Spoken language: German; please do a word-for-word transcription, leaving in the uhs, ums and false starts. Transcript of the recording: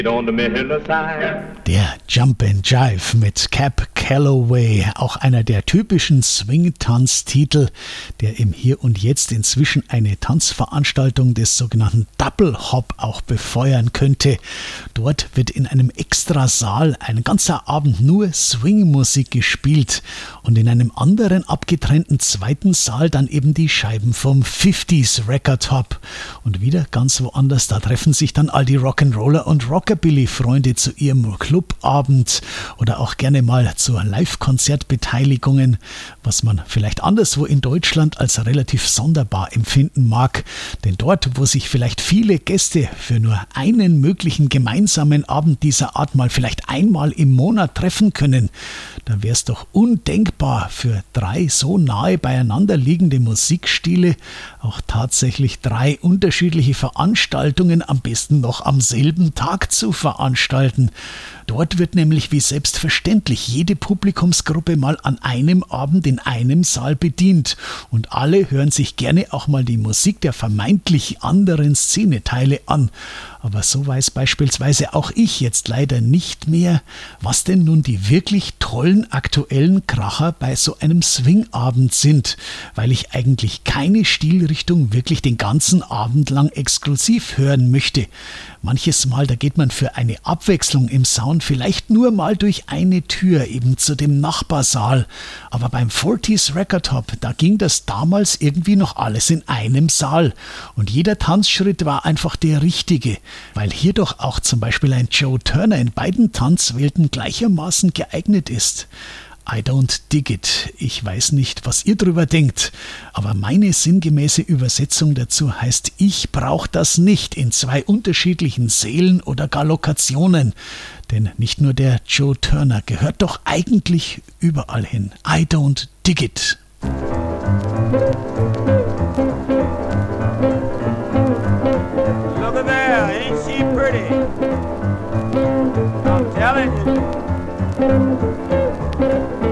Der Jump and Jive mit Cab Calloway, auch einer der typischen Swing-Tanztitel, der im Hier und Jetzt inzwischen eine Tanzveranstaltung des sogenannten Double Hop auch befeuern könnte. Dort wird in einem Extrasaal ein ganzer Abend nur Swing-Musik gespielt und in einem anderen abgetrennten zweiten Saal dann eben die Scheiben vom fünfziger Record Hop. Und wieder ganz woanders, da treffen sich dann all die Rock'n'Roller und Rockabilly-Freunde zu ihrem Clubabend oder auch gerne mal zu Live-Konzertbeteiligungen, was man vielleicht anderswo in Deutschland als relativ sonderbar empfinden mag. Denn dort, wo sich vielleicht viele Gäste für nur einen möglichen gemeinsamen Abend dieser Art mal vielleicht einmal im Monat treffen können, da wäre es doch undenkbar, für drei so nahe beieinander liegende Musikstile auch tatsächlich drei unterschiedliche Veranstaltungen am besten noch am selben Tag zu veranstalten. Dort wird nämlich wie selbstverständlich jede Publikumsgruppe mal an einem Abend in einem Saal bedient und alle hören sich gerne auch mal die Musik der vermeintlich anderen Szeneteile an. Aber so weiß beispielsweise auch ich jetzt leider nicht mehr, was denn nun die wirklich tollen aktuellen Kracher bei so einem Swingabend sind, weil ich eigentlich keine Stilrichtung wirklich den ganzen Abend lang exklusiv hören möchte. Manches Mal, da geht man für eine Abwechslung im Sound vielleicht nur mal durch eine Tür eben zu dem Nachbarsaal. Aber beim vierziger Record Hop, da ging das damals irgendwie noch alles in einem Saal. Und jeder Tanzschritt war einfach der richtige, weil hier doch auch zum Beispiel ein Joe Turner in beiden Tanzwelten gleichermaßen geeignet ist. I don't dig it. Ich weiß nicht, was ihr drüber denkt, aber meine sinngemäße Übersetzung dazu heißt, ich brauche das nicht in zwei unterschiedlichen Sälen oder gar Lokationen. Denn nicht nur der Joe Turner gehört doch eigentlich überall hin. I don't dig it. Look at there, ain't she pretty? I'm telling you.